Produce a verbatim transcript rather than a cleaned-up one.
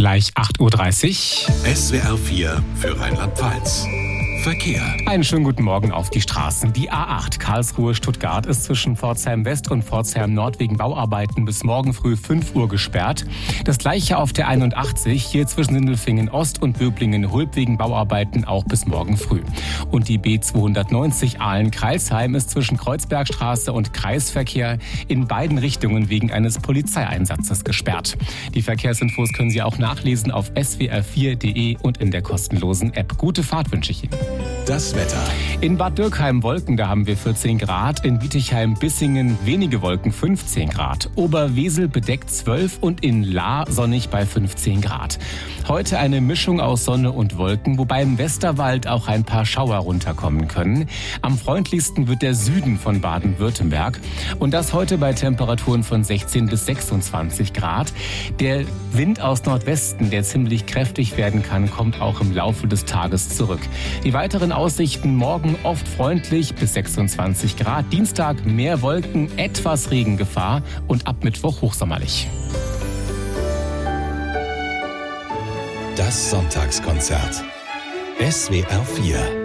gleich acht Uhr dreißig. S W R vier für Rheinland-Pfalz. Verkehr. Einen schönen guten Morgen auf die Straßen. Die A acht Karlsruhe-Stuttgart ist zwischen Pforzheim West und Pforzheim Nord wegen Bauarbeiten bis morgen früh fünf Uhr gesperrt. Das gleiche auf der einundachtzig, hier zwischen Sindelfingen Ost und Böblingen-Hulb wegen Bauarbeiten auch bis morgen früh. Und die B zweihundertneunzig Aalen-Crailsheim ist zwischen Kreuzbergstraße und Kreisverkehr in beiden Richtungen wegen eines Polizeieinsatzes gesperrt. Die Verkehrsinfos können Sie auch nachlesen auf s w r vier punkt d e und in der kostenlosen App. Gute Fahrt wünsche ich Ihnen. Das Wetter. In Bad Dürkheim Wolken, da haben wir vierzehn Grad. In Bietigheim-Bissingen wenige Wolken, fünfzehn Grad. Oberwesel bedeckt zwölf und in Lahr sonnig bei fünfzehn Grad. Heute eine Mischung aus Sonne und Wolken, wobei im Westerwald auch ein paar Schauer runterkommen können. Am freundlichsten wird der Süden von Baden-Württemberg. Und das heute bei Temperaturen von sechzehn bis sechsundzwanzig Grad. Der Wind aus Nordwesten, der ziemlich kräftig werden kann, kommt auch im Laufe des Tages zurück. Die weiteren Aussichten: morgen oft freundlich bis sechsundzwanzig Grad. Dienstag mehr Wolken, etwas Regengefahr und ab Mittwoch hochsommerlich. Das Sonntagskonzert. S W R vier